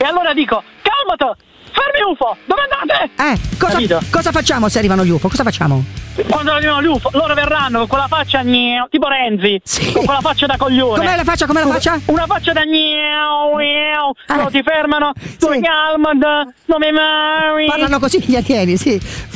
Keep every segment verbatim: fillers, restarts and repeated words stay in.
E allora dico, calmato, fermi U F O, dove andate? Eh, cosa, cosa facciamo se arrivano gli U F O? Cosa facciamo? Quando arrivano gli U F O, loro verranno con quella faccia gneo, tipo Renzi, sì. Con quella faccia da coglione. Com'è la faccia? Com'è la faccia? Una faccia da gneo, gneo. Eh. Loro ti fermano, tu Sì. calmati, non mi mai. Parlano così gli alieni, sì.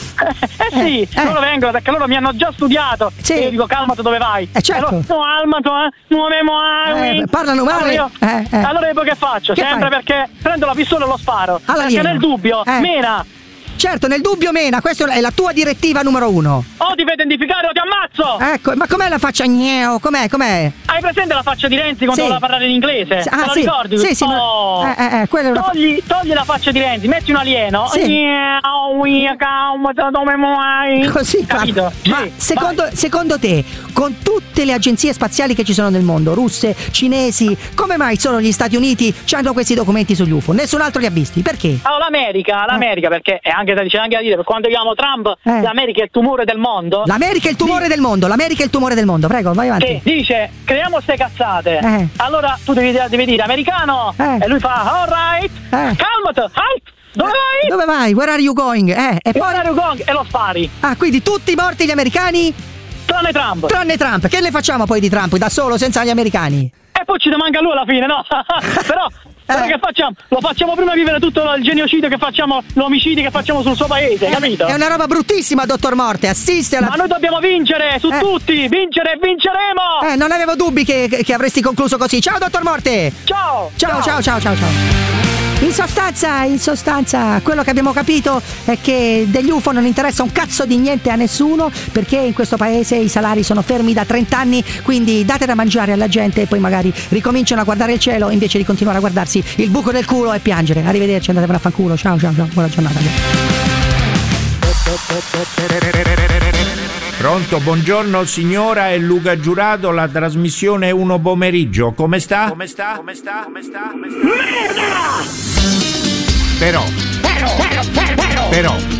Eh sì, Eh, eh. loro vengono perché loro mi hanno già studiato. Sì. E io dico, calmato, dove vai? Eh, certo. E loro, no, calmato, eh, non mi mai. Eh, parlano male. Allora io, Eh, eh. allora io poi che faccio? Che Sempre fai? perché prendo la pistola e lo sparo. All'alieno. Perché nel dubbio, Eh. mena. Certo, nel dubbio mena, questa è la tua direttiva numero uno. O ti vedo identificare o ti ammazzo! Ecco, ma com'è la faccia gneo? Com'è? Com'è? Hai presente la faccia di Renzi quando Sì. voleva parlare in inglese? Sì, ah, Te lo sì. ricordi? Sì, sì, oh. ma- eh, eh, eh, quello è una fa- togli, togli la faccia di Renzi, metti un alieno. Sì. Miau, mia, calma, dove mai? Così, capito? ma Sì, secondo, vai. secondo te, con tutte le agenzie spaziali che ci sono nel mondo, russe, cinesi, come mai solo gli Stati Uniti hanno questi documenti sugli U F O? Nessun altro li ha visti, perché? Allora, l'America, l'America, perché è anche, c'è anche da dire, per quando chiamo Trump, Eh. l'America è il tumore del mondo. L'America è il tumore del mondo, l'America è il tumore del mondo, prego, vai avanti. Che dice, creiamo ste cazzate. Eh. Allora tu devi, devi dire americano. Eh. E lui fa, alright, Eh. calmati, halt, dove vai? Dove vai? Where are you going? Eh, e E poi... Mario Gong e lo spari. Ah, quindi tutti morti gli americani, Tranne Trump. tranne Trump. Che ne facciamo poi di Trump, da solo, senza gli americani? E poi ci manca lui alla fine, no? Però, però Eh. che facciamo? Lo facciamo prima vivere tutto il genocidio che facciamo, l'omicidio che facciamo sul suo paese, capito? È una roba bruttissima, dottor Morte, assiste alla... Ma noi dobbiamo vincere su Eh. tutti, vincere e vinceremo! Eh, non avevo dubbi che, che avresti concluso così. Ciao, dottor Morte! Ciao! Ciao, ciao, ciao, ciao, ciao. In sostanza, in sostanza, quello che abbiamo capito è che degli U F O non interessa un cazzo di niente a nessuno, perché in questo paese i salari sono fermi da trenta anni, quindi date da mangiare alla gente e poi magari ricominciano a guardare il cielo invece di continuare a guardarsi il buco del culo e piangere. Arrivederci, andatevene a fanculo. Ciao, ciao, ciao, buona giornata. Pronto, buongiorno signora, è Luca Giurato, la trasmissione è uno pomeriggio. Come sta? Come sta? Come sta? Come sta? Come sta? Merda! Però, però, però, però, però.